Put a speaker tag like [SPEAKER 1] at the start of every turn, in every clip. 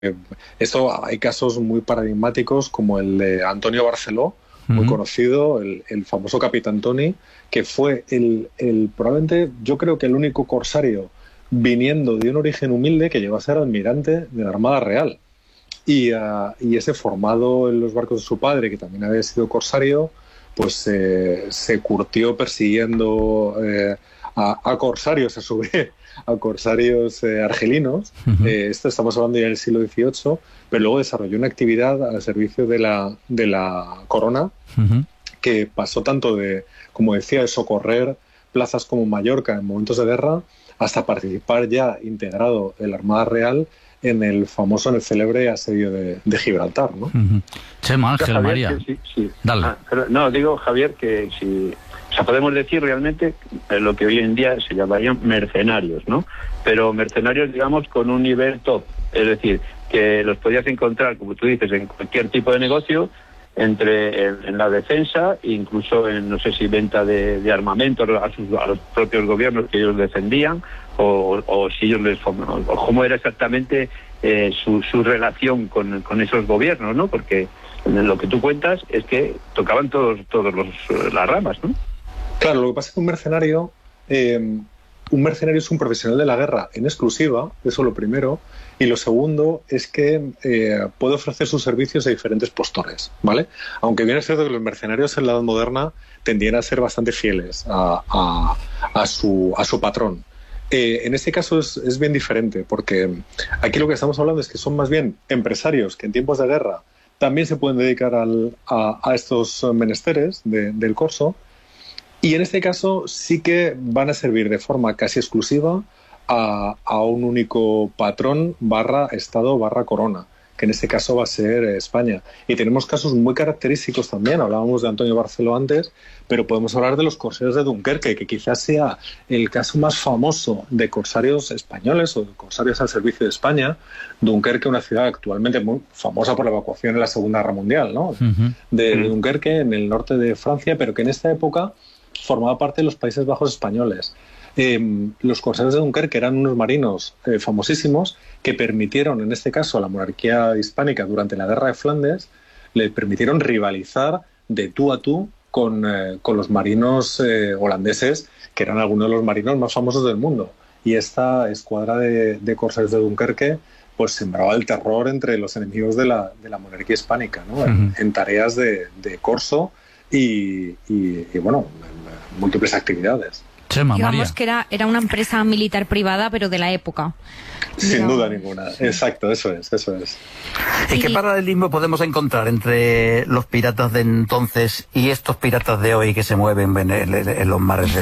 [SPEAKER 1] Eso hay casos muy paradigmáticos como el de Antonio Barceló, muy conocido, el famoso Capitán Tony, que fue probablemente, yo creo que el único corsario viniendo de un origen humilde que llegó a ser almirante de la Armada Real. Y ese, formado en los barcos de su padre, que también había sido corsario, pues se curtió persiguiendo a corsarios, a su vez, a corsarios argelinos. Esto estamos hablando ya del siglo XVIII, pero luego desarrolló una actividad al servicio de la corona, que pasó tanto de, como decía, de socorrer plazas como Mallorca en momentos de guerra, hasta participar ya integrado en la Armada Real en el célebre asedio de Gibraltar, ¿no?
[SPEAKER 2] Chema, Ángel,
[SPEAKER 3] Javier,
[SPEAKER 2] María.
[SPEAKER 3] Sí.
[SPEAKER 2] Dale.
[SPEAKER 3] No, digo, Javier, que si... O sea, podemos decir realmente lo que hoy en día se llamarían mercenarios, ¿no? Pero mercenarios, digamos, con un nivel top. Es decir, que los podías encontrar, como tú dices, en cualquier tipo de negocio, en la defensa, incluso en, no sé si venta de armamento a los propios gobiernos que ellos defendían, o si ellos o cómo era exactamente su relación con esos gobiernos, ¿no? Porque lo que tú cuentas es que tocaban todos las ramas, ¿no?
[SPEAKER 1] Claro, lo que pasa es que un mercenario es un profesional de la guerra en exclusiva, eso es lo primero, y lo segundo es que puede ofrecer sus servicios a diferentes postores, ¿vale? Aunque bien es cierto que los mercenarios en la Edad Moderna tendían a ser bastante fieles a su patrón. En este caso es bien diferente, porque aquí lo que estamos hablando es que son más bien empresarios que en tiempos de guerra también se pueden dedicar a estos menesteres del corso. Y en este caso sí que van a servir de forma casi exclusiva a un único patrón / Estado / corona, que en este caso va a ser España. Y tenemos casos muy característicos también. Hablábamos de Antonio Barceló antes, pero podemos hablar de los corsarios de Dunkerque, que quizás sea el caso más famoso de corsarios españoles o de corsarios al servicio de España. Dunkerque, una ciudad actualmente muy famosa por la evacuación en la Segunda Guerra Mundial, ¿no? De Dunkerque, en el norte de Francia, pero que en esta época formaba parte de los Países Bajos españoles. Los corsarios de Dunkerque eran unos marinos famosísimos que permitieron, en este caso, a la monarquía hispánica durante la Guerra de Flandes, le permitieron rivalizar de tú a tú con los marinos holandeses, que eran algunos de los marinos más famosos del mundo. Y esta escuadra de corsarios de Dunkerque pues sembraba el terror entre los enemigos de la monarquía hispánica, ¿no? En tareas de corso y bueno, múltiples actividades.
[SPEAKER 2] Chema,
[SPEAKER 4] Digamos
[SPEAKER 2] María.
[SPEAKER 4] que era una empresa militar privada, pero de la época.
[SPEAKER 1] Sin duda ninguna. Exacto, eso es.
[SPEAKER 5] ¿Y qué paralelismo podemos encontrar entre los piratas de entonces y estos piratas de hoy que se mueven en los mares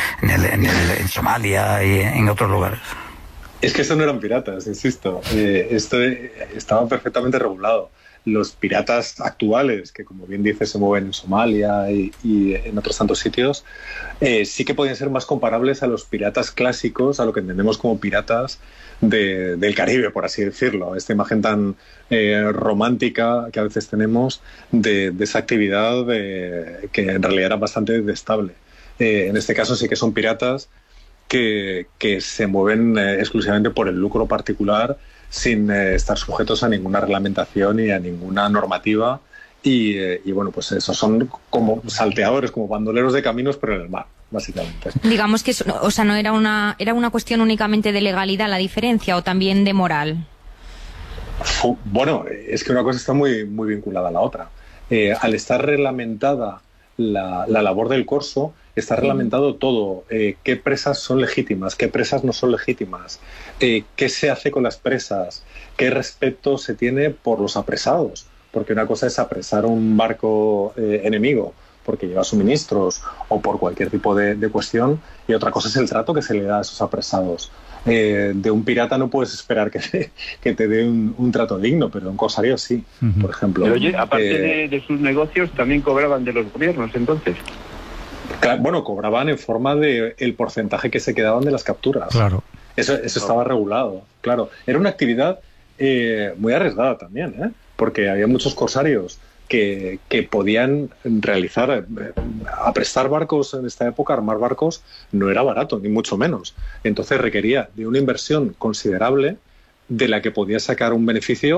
[SPEAKER 5] en Somalia y en otros lugares?
[SPEAKER 1] Es que estos no eran piratas, insisto. Esto estaba perfectamente regulado. Los piratas actuales, que como bien dice se mueven en Somalia y en otros tantos sitios, sí que podían ser más comparables a los piratas clásicos, a lo que entendemos como piratas del Caribe, por así decirlo. Esta imagen tan romántica que a veces tenemos de esa actividad que en realidad era bastante detestable. En este caso sí que son piratas que se mueven exclusivamente por el lucro particular, sin estar sujetos a ninguna reglamentación y a ninguna normativa. Y bueno, pues eso, son como salteadores, como bandoleros de caminos, pero en el mar, básicamente.
[SPEAKER 4] Digamos que no era una cuestión únicamente de legalidad la diferencia, o también de moral.
[SPEAKER 1] Bueno, es que una cosa está muy, muy vinculada a la otra. Al estar reglamentada la labor del corso, está reglamentado todo. ¿Qué presas son legítimas? ¿Qué presas no son legítimas? ¿Qué se hace con las presas? ¿Qué respeto se tiene por los apresados? Porque una cosa es apresar un barco enemigo porque lleva suministros o por cualquier tipo de cuestión, y otra cosa es el trato que se le da a esos apresados. De un pirata no puedes esperar que te dé un trato digno, pero de un corsario sí, por ejemplo.
[SPEAKER 3] Pero oye, aparte de sus negocios, también cobraban de los gobiernos, entonces.
[SPEAKER 1] Bueno, cobraban en forma de el porcentaje que se quedaban de las capturas.
[SPEAKER 2] Claro.
[SPEAKER 1] Eso estaba regulado, claro. Era una actividad muy arriesgada también, porque había muchos corsarios que podían realizar, aprestar barcos en esta época, armar barcos, no era barato, ni mucho menos. Entonces requería de una inversión considerable de la que podía sacar un beneficio